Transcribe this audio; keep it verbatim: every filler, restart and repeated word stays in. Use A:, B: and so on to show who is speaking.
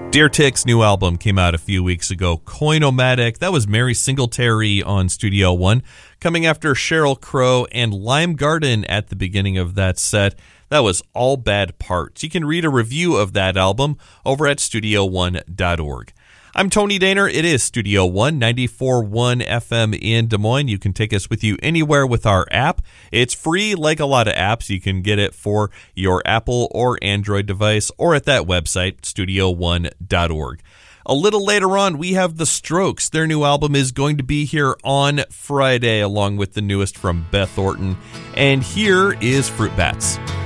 A: Deer Tick's new album came out a few weeks ago, Coin-O-Matic. That was Mary Singletary on Studio One, coming after Sheryl Crow and Lime Garden at the beginning of that set. That was All Bad Parts. You can read a review of that album over at studio one dot org. I'm Tony Daner. It is Studio One, ninety-four point one F M in Des Moines. You can take us with you anywhere with our app. It's free, like a lot of apps. You can get it for your Apple or Android device or at that website, studio one dot org. A little later on, we have The Strokes. Their new album is going to be here on Friday, along with the newest from Beth Orton. And here is Fruit Bats.